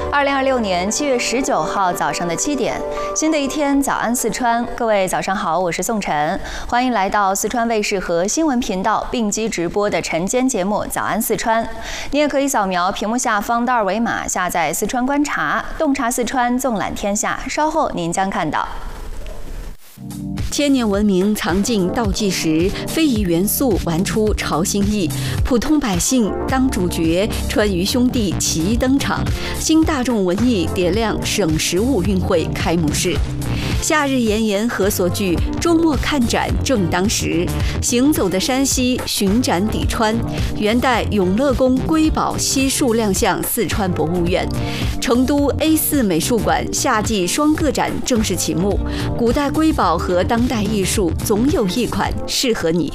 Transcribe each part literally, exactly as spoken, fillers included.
二零二六年七月十九号早上的七点，新的一天，早安四川，各位早上好，我是宋晨，欢迎来到四川卫视和新闻频道并机直播的晨间节目《早安四川》。你也可以扫描屏幕下方的二维码，下载四川观察，洞察四川，纵览天下。稍后您将看到。 千年文明藏进倒计时，非遗元素玩出潮新意，普通百姓当主角，川渝兄弟齐登场。新大众文艺点亮省实物运会开幕式。夏日炎炎何所惧，周末看展正当时。行走的山西巡展抵川，元代永乐宫瑰宝悉数亮相四川博物院。成都 A 四 美术馆夏季双个展正式启幕，古代瑰宝和当代艺术总有一款适合你。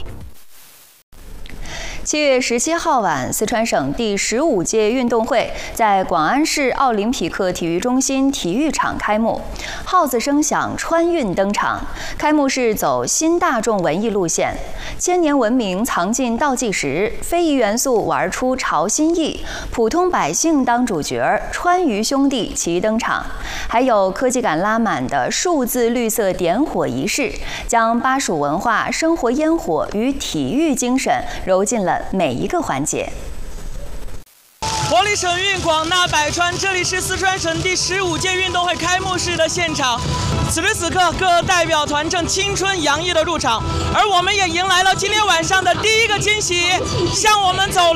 七月十七号晚，四川省第十五届运动会在广安市奥林匹克体育中心体育场开幕，号子声响，川运登场。开幕式走新大众文艺路线，千年文明藏进倒计时，非遗元素玩出潮新意，普通百姓当主角，川渝兄弟齐登场。还有科技感拉满的数字绿色点火仪式，将巴蜀文化、生活烟火与体育精神揉进了 每一个环节。 活力省运，广纳百川，这里是四川省第十五届运动会开幕式的现场。此时此刻，各代表团正青春洋溢的入场，而我们也迎来了今天晚上的第一个惊喜，向我们走来。